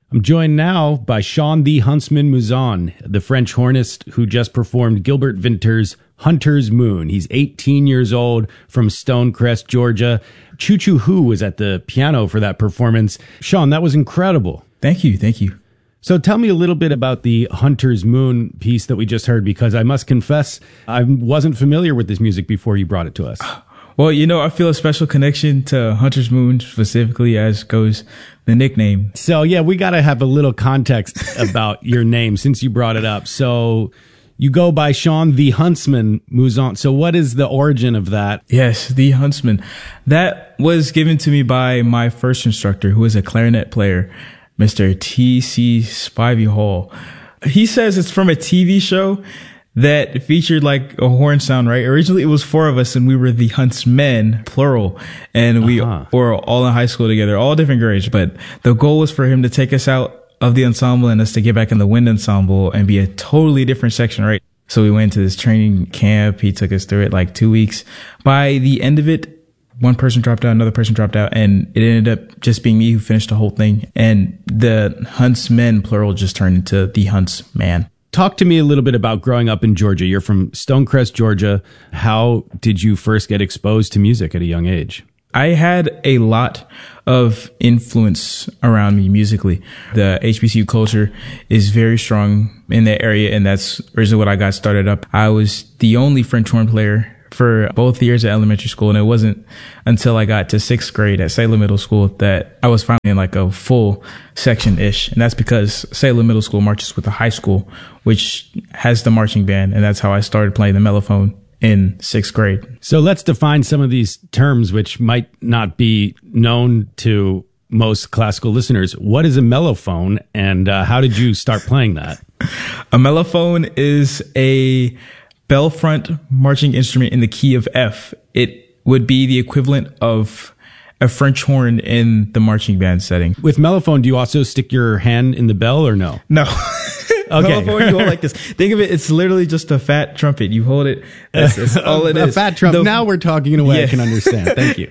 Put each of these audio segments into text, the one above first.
I'm joined now by Sean the Huntsman Mouzon, the French hornist who just performed Gilbert Vinter's Hunter's Moon. He's 18 years old from Stonecrest, Georgia. Choo Choo Hoo was at the piano for that performance. Sean, that was incredible. Thank you. Thank you. So tell me a little bit about the Hunter's Moon piece that we just heard, because I must confess, I wasn't familiar with this music before you brought it to us. Well, I feel a special connection to Hunter's Moon, specifically as goes the nickname. So, yeah, we got to have a little context about your name since you brought it up. So you go by Sean the Huntsman Mouzon. So what is the origin of that? Yes, the Huntsman. That was given to me by my first instructor, who is a clarinet player, Mr. T.C. Spivey Hall. He says it's from a TV show that featured like a horn sound, right? Originally, it was 4 of us and we were the Huntsmen, plural. And we were all in high school together, all different grades. But the goal was for him to take us out of the ensemble and us to get back in the wind ensemble and be a totally different section, right? So we went to this training camp. He took us through it like 2 weeks. By the end of it, one person dropped out, another person dropped out, and it ended up just being me who finished the whole thing. And the Huntsmen, plural, just turned into the Huntsman. Talk to me a little bit about growing up in Georgia. You're from Stonecrest, Georgia. How did you first get exposed to music at a young age? I had a lot of influence around me musically. The HBCU culture is very strong in that area, and that's originally what I got started up. I was the only French horn player for both years at elementary school, and it wasn't until I got to 6th grade at Salem Middle School that I was finally in like a full section-ish. And that's because Salem Middle School marches with the high school, which has the marching band, and that's how I started playing the mellophone in 6th grade. So let's define some of these terms which might not be known to most classical listeners. What is a mellophone, and how did you start playing that? A mellophone is a bell front marching instrument in the key of F. It would be the equivalent of a French horn in the marching band setting. With mellophone, do you also stick your hand in the bell or no? No. Okay. Mellophone, you hold like this. Think of it, it's literally just a fat trumpet. You hold it. That's all it is. A fat trumpet. Now we're talking in a way I can understand. Thank you.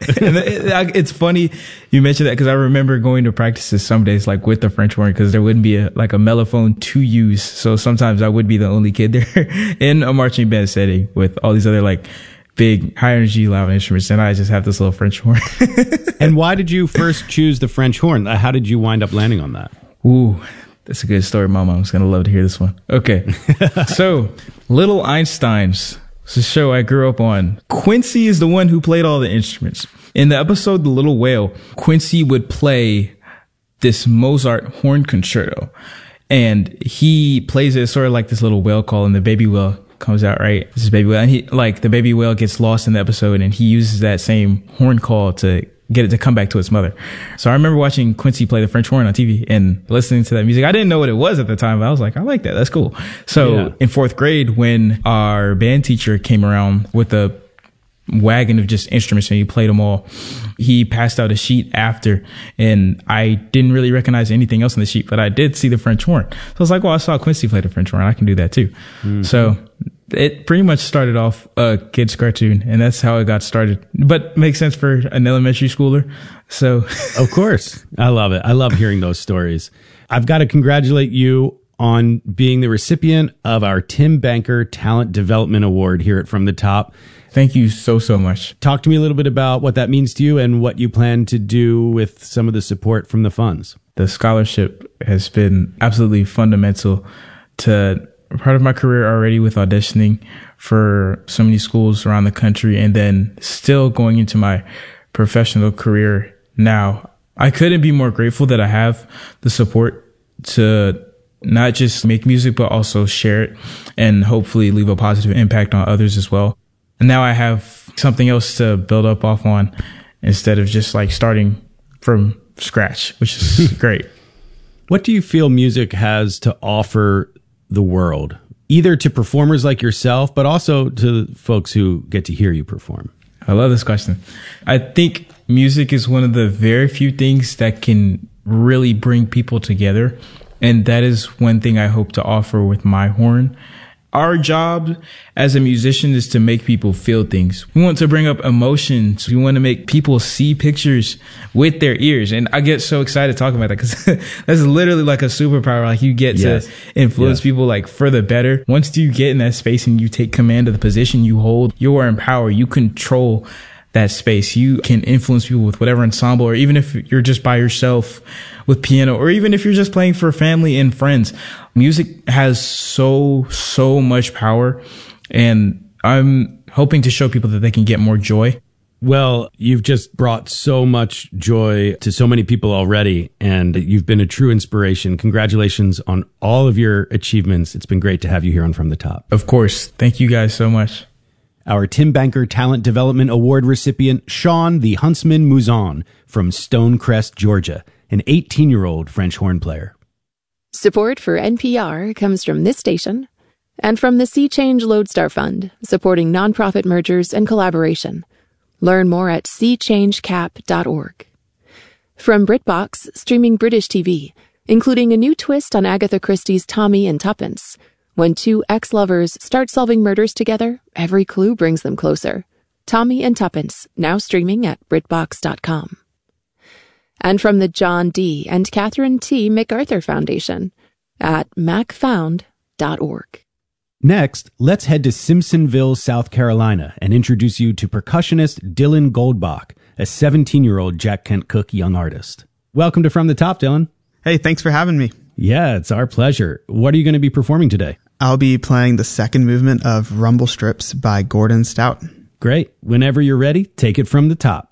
It's funny you mentioned that because I remember going to practices some days like with the French horn because there wouldn't be a mellophone to use. So sometimes I would be the only kid there in a marching band setting with all these other like big, high energy, loud instruments. And I just have this little French horn. And why did you first choose the French horn? How did you wind up landing on that? Ooh, that's a good story. My mom's going to love to hear this one. Okay. So Little Einsteins. It's a show I grew up on. Quincy is the one who played all the instruments. In the episode The Little Whale, Quincy would play this Mozart horn concerto. And he plays it sort of like this little whale call, and the baby whale comes out, right? This is baby whale. And the baby whale gets lost in the episode, and he uses that same horn call to get it to come back to its mother. So I remember watching Quincy play the French horn on TV and listening to that music. I didn't know what it was at the time, but I was like, I like that. That's cool. So in 4th grade, when our band teacher came around with a wagon of just instruments and he played them all, he passed out a sheet after, and I didn't really recognize anything else on the sheet, but I did see the French horn. So I was like, well, I saw Quincy play the French horn. I can do that too. Mm-hmm. So it pretty much started off a kid's cartoon, and that's how it got started. But makes sense for an elementary schooler. So, of course, I love it. I love hearing those stories. I've got to congratulate you on being the recipient of our Tim Banker Talent Development Award here at From the Top. Thank you so much. Talk to me a little bit about what that means to you and what you plan to do with some of the support from the funds. The scholarship has been absolutely fundamental to part of my career already with auditioning for so many schools around the country, and then still going into my professional career now. I couldn't be more grateful that I have the support to not just make music, but also share it and hopefully leave a positive impact on others as well. And now I have something else to build up off on instead of just like starting from scratch, which is great. What do you feel music has to offer the world, either to performers like yourself, but also to folks who get to hear you perform? I love this question. I think music is one of the very few things that can really bring people together. And that is one thing I hope to offer with my horn. Our job as a musician is to make people feel things. We want to bring up emotions. We want to make people see pictures with their ears. And I get so excited talking about that because that's literally like a superpower. Like you get to influence people like for the better. Once you get in that space and you take command of the position you hold, you are in power. You control that space. You can influence people with whatever ensemble, or even if you're just by yourself with piano, or even if you're just playing for family and friends. Music has so much power, and I'm hoping to show people that they can get more joy. Well, you've just brought so much joy to so many people already, and you've been a true inspiration. Congratulations on all of your achievements. It's been great to have you here on From the Top. Of course. Thank you guys so much. Our Tim Banker Talent Development Award recipient, Sean the Huntsman Mouzon from Stonecrest, Georgia, an 18-year-old French horn player. Support for NPR comes from this station and from the Sea Change Lodestar Fund, supporting nonprofit mergers and collaboration. Learn more at seachangecap.org. From BritBox, streaming British TV, including a new twist on Agatha Christie's Tommy and Tuppence. When two ex-lovers start solving murders together, every clue brings them closer. Tommy and Tuppence, now streaming at BritBox.com. And from the John D. and Catherine T. MacArthur Foundation at macfound.org. Next, let's head to Simpsonville, South Carolina, and introduce you to percussionist Dylan Goldbach, a 17-year-old Jack Kent Cooke young artist. Welcome to From the Top, Dylan. Hey, thanks for having me. Yeah, it's our pleasure. What are you going to be performing today? I'll be playing the second movement of Rumble Strips by Gordon Stout. Great. Whenever you're ready, take it from the top.